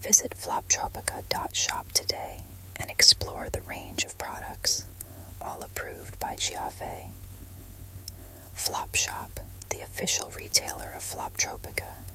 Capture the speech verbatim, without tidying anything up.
Visit floptropica dot shop today and explore the range of products, all approved by Giave. Flop Shop, the official retailer of Floptropica,